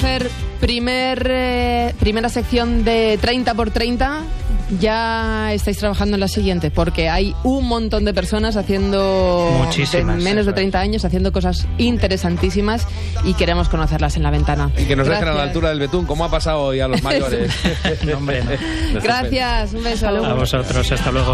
hacer primera sección de 30x30, ya estáis trabajando en la siguiente, porque hay un montón de personas haciendo menos de 30 años haciendo cosas interesantísimas y queremos conocerlas en La Ventana. Y que nos dejen a la altura del betún, como ha pasado hoy a los mayores. No, hombre, no. Gracias, un beso. A vosotros, hasta luego.